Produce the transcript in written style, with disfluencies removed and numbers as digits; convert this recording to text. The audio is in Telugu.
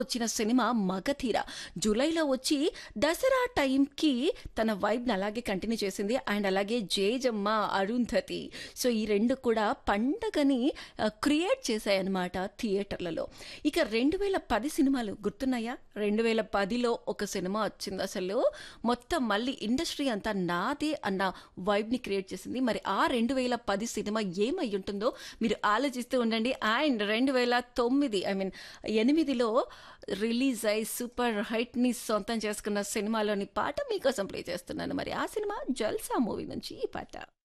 వచ్చిన సినిమా 'మగధీర'. జూలైలో వచ్చి దసరా టైంకి తన వైబ్‌ని అలాగే కంటిన్యూ చేసింది. అండ్ అలాగే 'జేజమ్మ', 'అరుంధతి'. సో, ఈ 2 కూడా పండగని క్రియేట్ చేశాయన్నమాట థియేటర్లలో. ఇక 2010 సినిమాలు గుర్తున్నాయా? 2010లో ఒక సినిమా వచ్చిందసలు. మొత్తం మళ్ళీ ఇండస్ట్రీ అంతా నాదే అన్న వైబ్‌ని క్రియేట్ చేసింది. మరి ఆ 2010 సినిమా ఏమయ్యుంటుందో మీరు ఆలోచిస్తూ ఉండండి. అండ్ 2009 ఐ మీన్ 8లో రిలీజ్ అయి సూపర్ హిట్‌ని సొంతం చేసుకున్న సినిమాలోని పాట మీకోసం ప్లే చేస్తున్నాను. మరి ఆ సినిమా 'జల్సా' మూవీ నుంచి ఈ పాట.